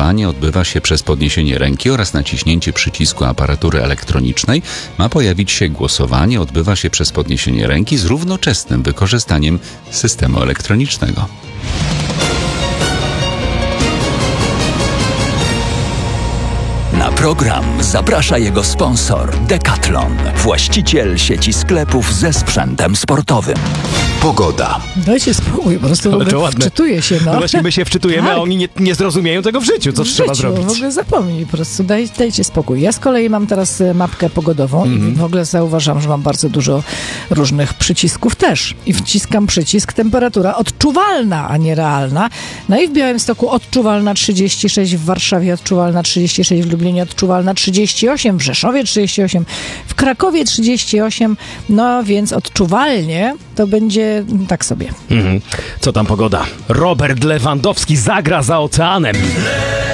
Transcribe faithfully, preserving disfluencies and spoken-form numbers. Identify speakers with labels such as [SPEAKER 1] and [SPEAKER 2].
[SPEAKER 1] Głosowanie odbywa się przez podniesienie ręki oraz naciśnięcie przycisku aparatury elektronicznej. Ma pojawić się głosowanie odbywa się przez podniesienie ręki z równoczesnym wykorzystaniem systemu elektronicznego.
[SPEAKER 2] Na program zaprasza jego sponsor Decathlon, właściciel sieci sklepów ze sprzętem sportowym. Pogoda.
[SPEAKER 3] Dajcie spokój, po prostu w ogóle wczytuje się. No.
[SPEAKER 4] no właśnie my się wczytujemy,
[SPEAKER 3] tak.
[SPEAKER 4] a oni nie, nie zrozumieją tego w życiu, co
[SPEAKER 3] w
[SPEAKER 4] trzeba
[SPEAKER 3] życiu,
[SPEAKER 4] zrobić.
[SPEAKER 3] W ogóle zapomnij, po prostu daj, dajcie spokój. Ja z kolei mam teraz mapkę pogodową mm-hmm. i w ogóle zauważam, że mam bardzo dużo różnych przycisków też. I wciskam przycisk temperatura odczuwalna, a nie realna. No i w Białymstoku odczuwalna trzydzieści sześć, w Warszawie odczuwalna trzydzieści sześć, w Lublinie odczuwalna trzydzieści osiem, w Rzeszowie trzydzieści osiem, w Krakowie trzydzieści osiem, no więc odczuwalnie to będzie tak sobie.
[SPEAKER 4] Mhm. Co tam pogoda? Robert Lewandowski zagra za oceanem.